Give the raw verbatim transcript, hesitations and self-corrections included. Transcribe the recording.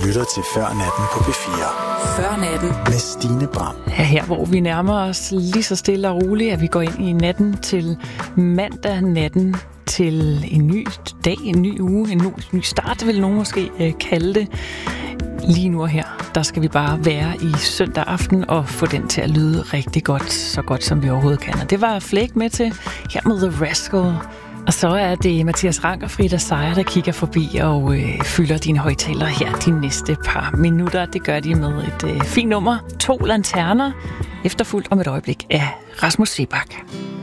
lytter til Før Natten på P fire. Før Natten med Stine Bram. Ja, her hvor vi nærmer os lige så stille og roligt, at vi går ind i natten til mandag natten til en ny dag, en ny uge, en ny start, vil nogen måske øh, kalde det. Lige nu og her, der skal vi bare være i søndag aften og få den til at lyde rigtig godt, så godt som vi overhovedet kan. Og det var Flake med til her med The Rascal. Og så er det Mathias Rank og Frida Seier, der kigger forbi og øh, fylder dine højtalere her de næste par minutter. Det gør de med et øh, fint nummer. To lanterner, efterfulgt om et øjeblik af Rasmus Seebach.